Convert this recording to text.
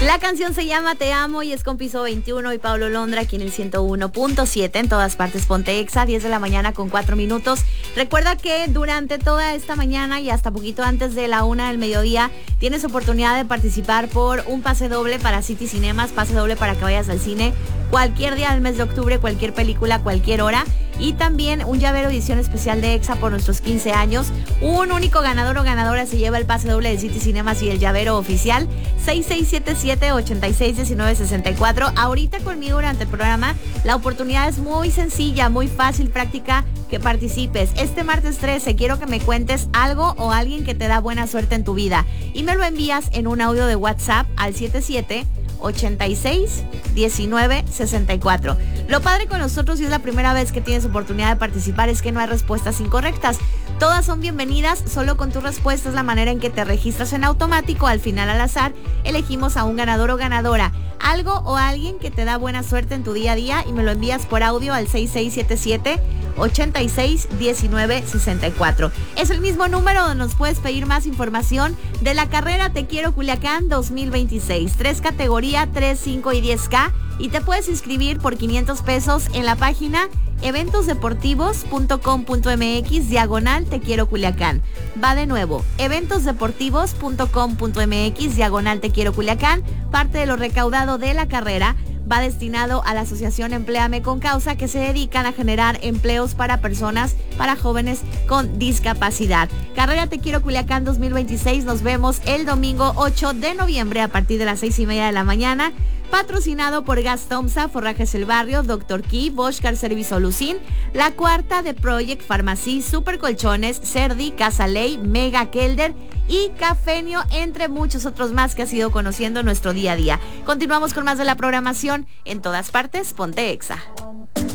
La canción se llama Te Amo y es con Piso 21 y Pablo Londra aquí en el 101.7 en todas partes. Ponte Exa, 10 de la mañana con 4 minutos. Recuerda que durante toda esta mañana y hasta poquito antes de la 1 del mediodía tienes oportunidad de participar por un pase doble para City Cinemas, pase doble para que vayas al cine cualquier día del mes de octubre, cualquier película, cualquier hora. Y también un llavero edición especial de Exa por nuestros 15 años. Un único ganador o ganadora se lleva el pase doble de City Cinemas y el llavero oficial. 6677-861964. Ahorita conmigo durante el programa la oportunidad es muy sencilla, muy fácil, práctica, que participes. Este martes 13 quiero que me cuentes algo o alguien que te da buena suerte en tu vida. Y me lo envías en un audio de WhatsApp al 77-86-1964. Lo padre con nosotros, si es la primera vez que tienes oportunidad de participar, es que no hay respuestas incorrectas. Todas son bienvenidas, solo con tu respuesta es la manera en que te registras en automático. Al final, al azar, elegimos a un ganador o ganadora. Algo o alguien que te da buena suerte en tu día a día y me lo envías por audio al 6677-861964. Es el mismo número donde nos puedes pedir más información de la carrera Te Quiero Culiacán 2026. 3 categoría, 3, 5 y 10K. Y te puedes inscribir por 500 pesos en la página eventosdeportivos.com.mx / Te Quiero Culiacán. Va de nuevo, eventosdeportivos.com.mx / Te Quiero Culiacán. Parte de lo recaudado de la carrera va destinado a la Asociación Empléame con Causa, que se dedican a generar empleos para personas, para jóvenes con discapacidad. Carrera Te Quiero Culiacán 2026. Nos vemos el domingo 8 de noviembre a partir de las 6:30 de la mañana. Patrocinado por Gas Tomsa, Forrajes El Barrio, Dr. Key, Bosch Car Service Solucin, La Cuarta de Project Pharmacy, Super Colchones, Cerdi, Casa Ley, Mega Kelder y Cafenio, entre muchos otros más que has ido conociendo nuestro día a día. Continuamos con más de la programación en todas partes. Ponte Exa.